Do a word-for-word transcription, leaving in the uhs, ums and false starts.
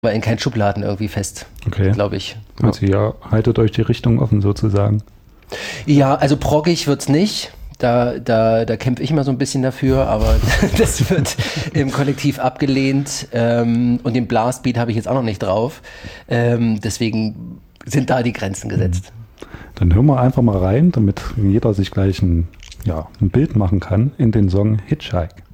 aber in keinen Schubladen irgendwie fest, Okay. glaube ich. Also ja, haltet euch die Richtung offen sozusagen. Ja, also proggig wird's nicht. Da, da, da kämpfe ich immer so ein bisschen dafür, aber das wird im Kollektiv abgelehnt. Ähm, und den Blastbeat habe ich jetzt auch noch nicht drauf. Ähm, deswegen sind da die Grenzen gesetzt. Dann hören wir einfach mal rein, damit jeder sich gleich ein, ja, ein Bild machen kann in den Song Hitchhike.